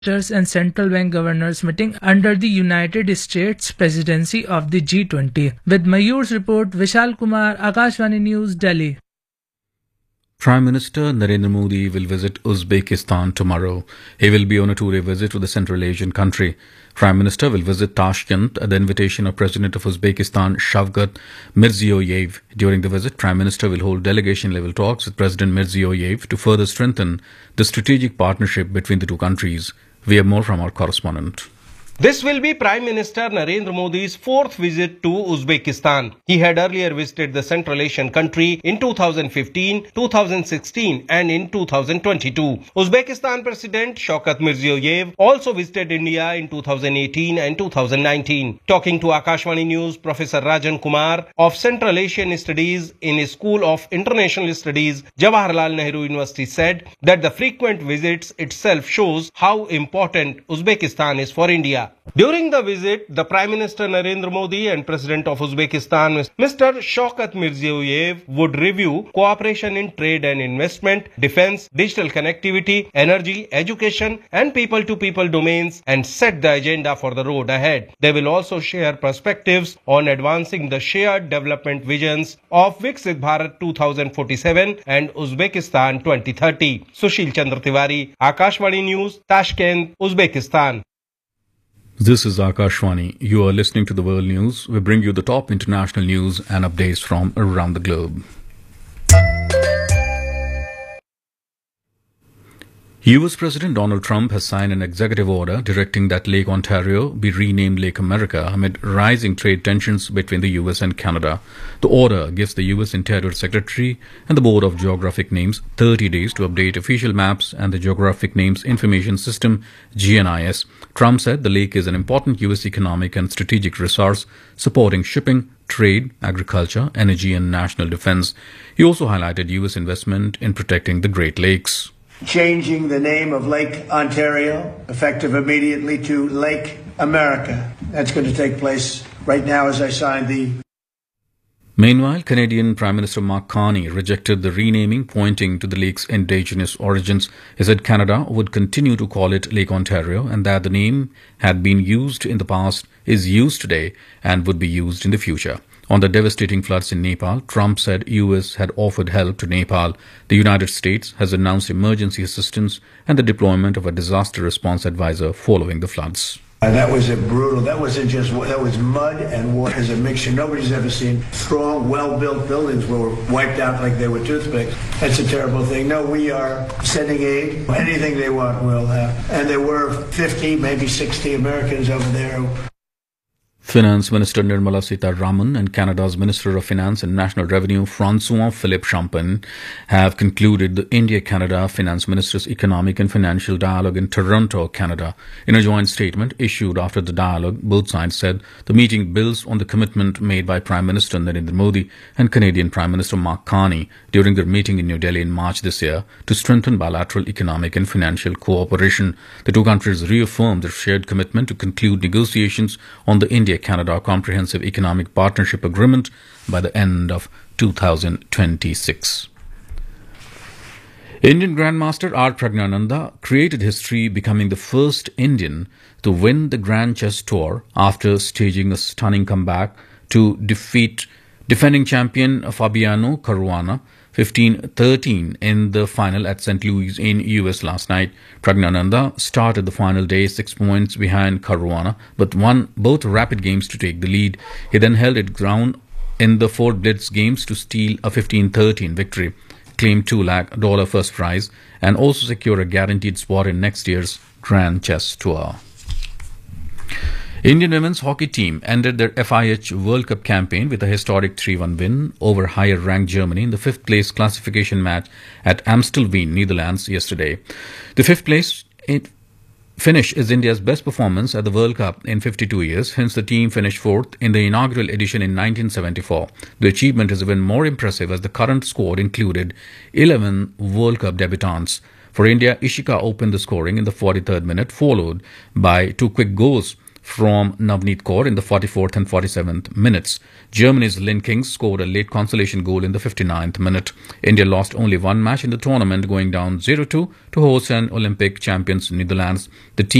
ministers and central bank governors meeting under the United States presidency of the G20. With Mayur's report, Vishal Kumar, Akashvani News, Delhi. Prime Minister Narendra Modi will visit Uzbekistan tomorrow. He will be on a two-day visit to the Central Asian country. Prime Minister will visit Tashkent at the invitation of President of Uzbekistan Shavkat Mirziyoyev. During the visit, Prime Minister will hold delegation-level talks with President Mirziyoyev to further strengthen the strategic partnership between the two countries. We have more from our correspondent. This will be Prime Minister Narendra Modi's fourth visit to Uzbekistan. He had earlier visited the Central Asian country in 2015, 2016 and in 2022. Uzbekistan President Shavkat Mirziyoyev also visited India in 2018 and 2019. Talking to Akashvani News, Professor Rajan Kumar of Central Asian Studies in his School of International Studies, Jawaharlal Nehru University said that the frequent visits itself shows how important Uzbekistan is for India. During the visit, the Prime Minister Narendra Modi and President of Uzbekistan Mr. Shavkat Mirziyoyev would review cooperation in trade and investment, defense, digital connectivity, energy, education and people-to-people domains and set the agenda for the road ahead. They will also share perspectives on advancing the shared development visions of Viksit Bharat 2047 and Uzbekistan 2030. Sushil Chandra Tiwari, Akashvani News, Tashkent, Uzbekistan. This is Akashvani. You are listening to the World News. We bring you the top international news and updates from around the globe. US President Donald Trump has signed an executive order directing that Lake Ontario be renamed Lake America amid rising trade tensions between the US and Canada. The order gives the US Interior Secretary and the Board of Geographic Names 30 days to update official maps and the Geographic Names Information System GNIS. Trump said the lake is an important US economic and strategic resource supporting shipping, trade, agriculture, energy and national defense. He also highlighted US investment in protecting the Great Lakes. Changing the name of Lake Ontario, effective immediately, to Lake America. That's going to take place right now as I sign the... Meanwhile, Canadian Prime Minister Mark Carney rejected the renaming, pointing to the lake's indigenous origins. He said Canada would continue to call it Lake Ontario and that the name had been used in the past, is used today and would be used in the future. On the devastating floods in Nepal, Trump said US had offered help to Nepal. The United States has announced emergency assistance and the deployment of a disaster response advisor following the floods. That was that was mud and water as a mixture. Nobody's ever seen strong, well-built buildings were wiped out like they were toothpicks. That's a terrible thing. No, we are sending aid. Anything they want, we'll have. And there were 50, maybe 60 Americans over there. Finance Minister Nirmala Sitharaman and Canada's Minister of Finance and National Revenue François-Philippe Champagne have concluded the India-Canada Finance Ministers' Economic and Financial Dialogue in Toronto, Canada. In a joint statement issued after the dialogue, both sides said the meeting builds on the commitment made by Prime Minister Narendra Modi and Canadian Prime Minister Mark Carney during their meeting in New Delhi in March this year to strengthen bilateral economic and financial cooperation. The two countries reaffirmed their shared commitment to conclude negotiations on the India-Canada Comprehensive Economic Partnership Agreement by the end of 2026. Indian Grandmaster R. Praggnanandhaa created history, becoming the first Indian to win the Grand Chess Tour after staging a stunning comeback to defeat defending champion Fabiano Caruana 15-13 in the final at St. Louis in US last night. Praggnanandhaa started the final day 6 points behind Caruana, but won both rapid games to take the lead. He then held it ground in the 4 blitz games to steal a 15-13 victory, claim $2 lakh first prize, and also secure a guaranteed spot in next year's Grand Chess Tour. Indian women's hockey team ended their FIH World Cup campaign with a historic 3-1 win over higher-ranked Germany in the 5th-place classification match at Amstelveen, Netherlands, yesterday. The 5th-place finish is India's best performance at the World Cup in 52 years, hence the team finished 4th in the inaugural edition in 1974. The achievement is even more impressive as the current squad included 11 World Cup debutants. For India, Ishika opened the scoring in the 43rd minute, followed by 2 quick goals from Navneet Kaur in the 44th and 47th minutes. Germany's Lin King scored a late consolation goal in the 59th minute. India lost only one match in the tournament, going down 0-2 to host and Olympic champions Netherlands. The team